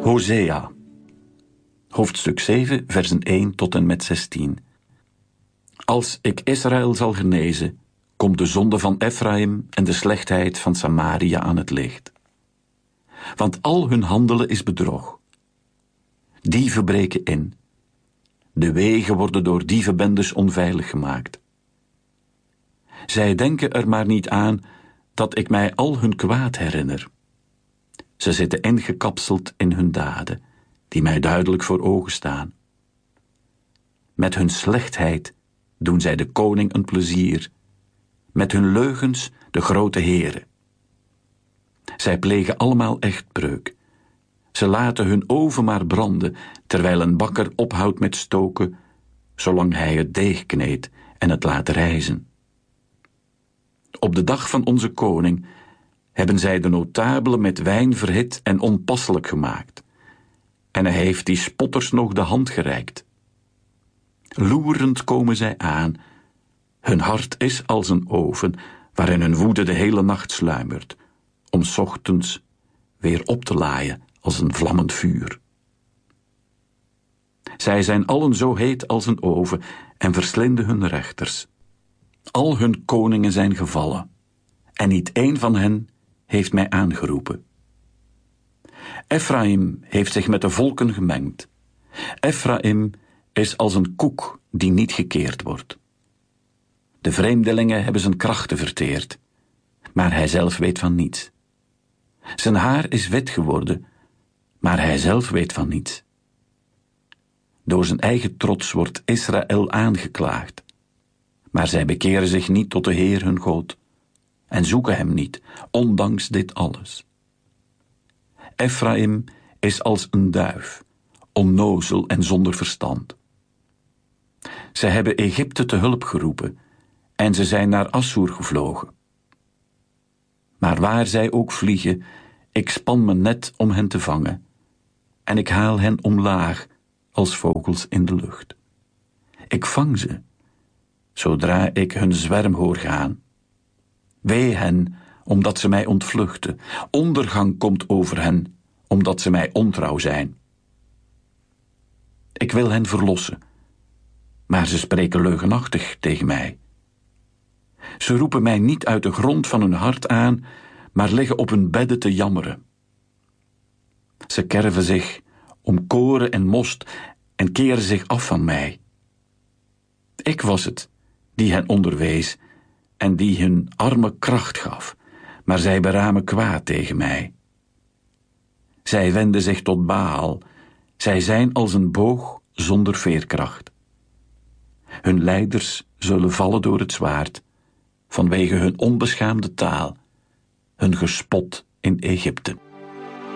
Hosea, hoofdstuk 7, versen 1 tot en met 16. Als ik Israël zal genezen, komt de zonde van Efraïm en de slechtheid van Samaria aan het licht. Want al hun handelen is bedrog. Dieven breken in. De wegen worden door dievenbendes onveilig gemaakt. Zij denken er maar niet aan dat ik mij al hun kwaad herinner. Ze zitten ingekapseld in hun daden, die mij duidelijk voor ogen staan. Met hun slechtheid doen zij de koning een plezier, met hun leugens de grote heren. Zij plegen allemaal echtbreuk. Ze laten hun oven maar branden, terwijl een bakker ophoudt met stoken, zolang hij het deeg kneedt en het laat rijzen. Op de dag van onze koning hebben zij de notabelen met wijn verhit en onpasselijk gemaakt. En hij heeft die spotters nog de hand gereikt. Loerend komen zij aan. Hun hart is als een oven, waarin hun woede de hele nacht sluimert, om 's ochtends weer op te laaien als een vlammend vuur. Zij zijn allen zo heet als een oven en verslinden hun rechters. Al hun koningen zijn gevallen, en niet één van hen heeft mij aangeroepen. Efraïm heeft zich met de volken gemengd. Efraïm is als een koek die niet gekeerd wordt. De vreemdelingen hebben zijn krachten verteerd, maar hij zelf weet van niets. Zijn haar is wit geworden, maar hij zelf weet van niets. Door zijn eigen trots wordt Israël aangeklaagd, maar zij bekeren zich niet tot de Heer hun God en zoeken hem niet, ondanks dit alles. Efraïm is als een duif, onnozel en zonder verstand. Ze hebben Egypte te hulp geroepen en ze zijn naar Assoer gevlogen. Maar waar zij ook vliegen, ik span mijn net om hen te vangen en ik haal hen omlaag als vogels in de lucht. Ik vang ze, zodra ik hun zwerm hoor gaan. Wee hen, omdat ze mij ontvluchten. Ondergang komt over hen, omdat ze mij ontrouw zijn. Ik wil hen verlossen, maar ze spreken leugenachtig tegen mij. Ze roepen mij niet uit de grond van hun hart aan, maar liggen op hun bedden te jammeren. Ze kerven zich om koren en most en keren zich af van mij. Ik was het die hen onderwees en die hun arme kracht gaf, maar zij beramen kwaad tegen mij. Zij wenden zich tot Baal, zij zijn als een boog zonder veerkracht. Hun leiders zullen vallen door het zwaard, vanwege hun onbeschaamde taal, hun gespot in Egypte.